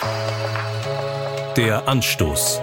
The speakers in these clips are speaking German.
Der Anstoß.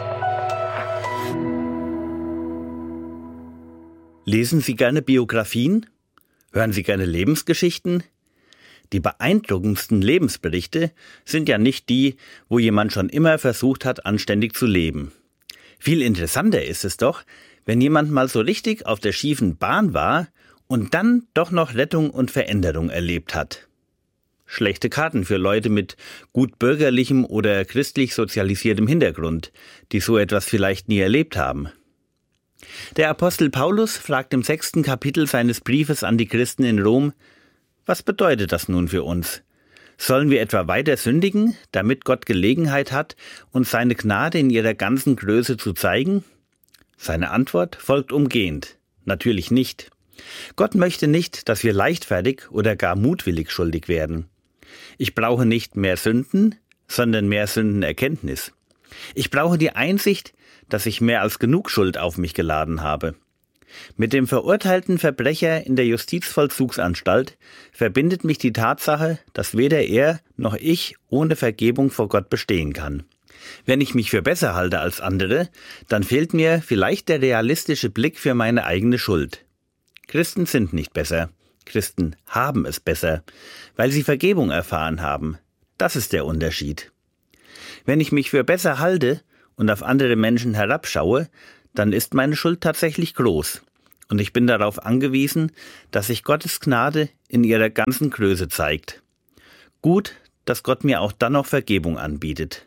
Lesen Sie gerne Biografien? Hören Sie gerne Lebensgeschichten? Die beeindruckendsten Lebensberichte sind ja nicht die, wo jemand schon immer versucht hat, anständig zu leben. Viel interessanter ist es doch, wenn jemand mal so richtig auf der schiefen Bahn war und dann doch noch Rettung und Veränderung erlebt hat. Schlechte Karten für Leute mit gut bürgerlichem oder christlich sozialisiertem Hintergrund, die so etwas vielleicht nie erlebt haben. Der Apostel Paulus fragt im 6. Kapitel seines Briefes an die Christen in Rom: Was bedeutet das nun für uns? Sollen wir etwa weiter sündigen, damit Gott Gelegenheit hat, uns seine Gnade in ihrer ganzen Größe zu zeigen? Seine Antwort folgt umgehend: Natürlich nicht. Gott möchte nicht, dass wir leichtfertig oder gar mutwillig schuldig werden. Ich brauche nicht mehr Sünden, sondern mehr Sündenerkenntnis. Ich brauche die Einsicht, dass ich mehr als genug Schuld auf mich geladen habe. Mit dem verurteilten Verbrecher in der Justizvollzugsanstalt verbindet mich die Tatsache, dass weder er noch ich ohne Vergebung vor Gott bestehen kann. Wenn ich mich für besser halte als andere, dann fehlt mir vielleicht der realistische Blick für meine eigene Schuld. Christen sind nicht besser. Christen haben es besser, weil sie Vergebung erfahren haben. Das ist der Unterschied. Wenn ich mich für besser halte und auf andere Menschen herabschaue, dann ist meine Schuld tatsächlich groß. Und ich bin darauf angewiesen, dass sich Gottes Gnade in ihrer ganzen Größe zeigt. Gut, dass Gott mir auch dann noch Vergebung anbietet.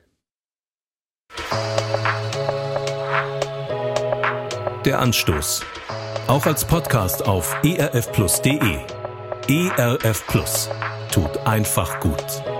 Der Anstoß. Auch als Podcast auf erfplus.de. ERF Plus tut einfach gut.